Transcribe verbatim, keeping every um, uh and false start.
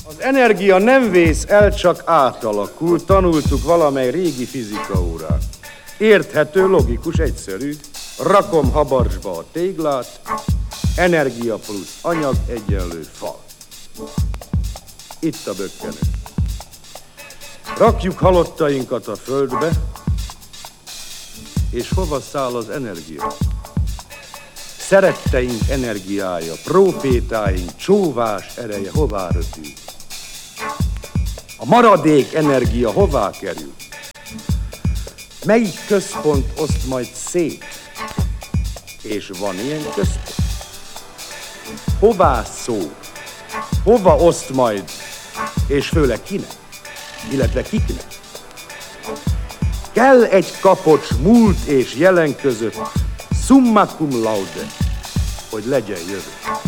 Az energia nem vész el, csak átalakul, tanultuk valamely régi fizikaórán. Érthető, logikus, egyszerű. Rakom habarcsba a téglát, energia plusz anyag egyenlő fal. Itt a bökkenő. Rakjuk halottainkat a földbe, és hova száll az energia? Szeretteink energiája, prófétáink csóvás ereje hová röpül? A maradék energia hová kerül? Melyik központ oszt majd szét? És van ilyen központ? Hová szól? Hova oszt majd? És főleg kinek? Illetve kiknek? Kell egy kapocs múlt és jelen között, summa cum laude, hogy legyen jövő.